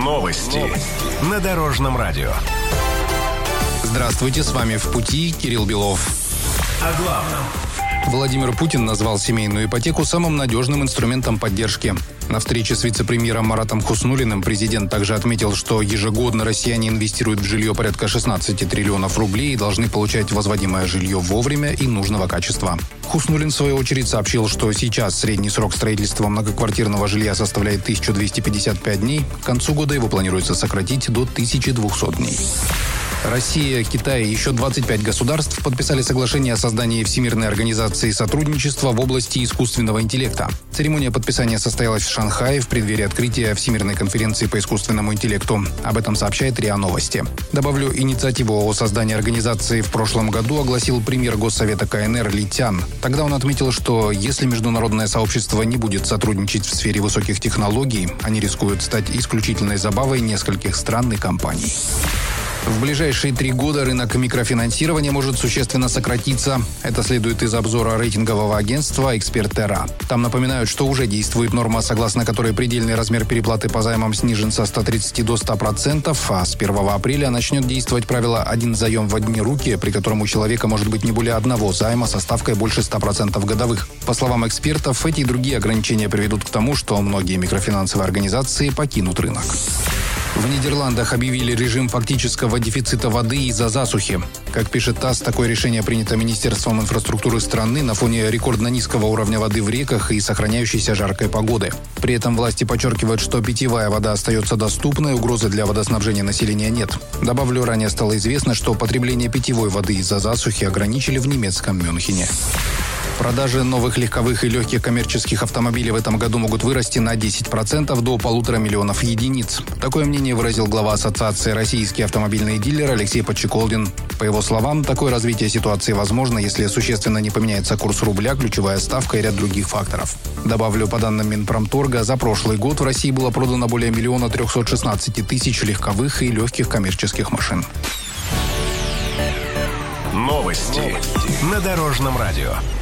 Новости на Дорожном радио. Здравствуйте, с вами «В пути» Кирилл Белов. О главном. Владимир Путин назвал семейную ипотеку самым надежным инструментом поддержки. На встрече с вице-премьером Маратом Хуснуллиным президент также отметил, что ежегодно россияне инвестируют в жилье порядка 16 триллионов рублей и должны получать возводимое жилье вовремя и нужного качества. Хуснуллин, в свою очередь, сообщил, что сейчас средний срок строительства многоквартирного жилья составляет 1255 дней. К концу года его планируется сократить до 1200 дней. Россия, Китай и еще 25 государств подписали соглашение о создании Всемирной организации сотрудничества в области искусственного интеллекта. Церемония подписания состоялась в Шанхае в преддверии открытия Всемирной конференции по искусственному интеллекту. Об этом сообщает РИА Новости. Добавлю, инициативу о создании организации в прошлом году огласил премьер Госсовета КНР Ли Цян. Тогда он отметил, что если международное сообщество не будет сотрудничать в сфере высоких технологий, они рискуют стать исключительной забавой нескольких стран и компаний. В ближайшие 3 года рынок микрофинансирования может существенно сократиться. Это следует из обзора рейтингового агентства «Эксперт.ра». Там напоминают, что уже действует норма, согласно которой предельный размер переплаты по займам снижен со 130 до 100%, а с 1 апреля начнет действовать правило «один заем в одни руки», при котором у человека может быть не более одного займа со ставкой больше 100% годовых. По словам экспертов, эти и другие ограничения приведут к тому, что многие микрофинансовые организации покинут рынок. В Нидерландах объявили режим фактического дефицита воды из-за засухи. Как пишет ТАСС, такое решение принято Министерством инфраструктуры страны на фоне рекордно низкого уровня воды в реках и сохраняющейся жаркой погоды. При этом власти подчеркивают, что питьевая вода остается доступной, угрозы для водоснабжения населения нет. Добавлю, ранее стало известно, что потребление питьевой воды из-за засухи ограничили в немецком Мюнхене. Продажи новых легковых и легких коммерческих автомобилей в этом году могут вырасти на 10% до 1,5 миллиона единиц. Такое мнение выразил глава Ассоциации «Российские автомобильные дилеры» Алексей Подчеколдин. По его словам, такое развитие ситуации возможно, если существенно не поменяется курс рубля, ключевая ставка и ряд других факторов. Добавлю, по данным Минпромторга, за прошлый год в России было продано более 1 316 000 легковых и легких коммерческих машин. Новости на Дорожном радио.